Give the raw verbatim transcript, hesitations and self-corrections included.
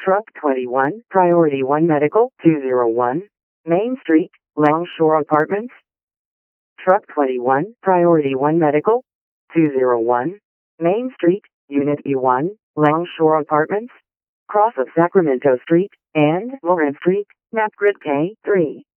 Truck twenty-one, Priority one Medical, two oh one, Main Street, Longshore Apartments. Truck twenty-one, Priority one Medical, two oh one, Main Street, Unit E one, Longshore Apartments, cross of Sacramento Street and Lawrence Street, map grid K three.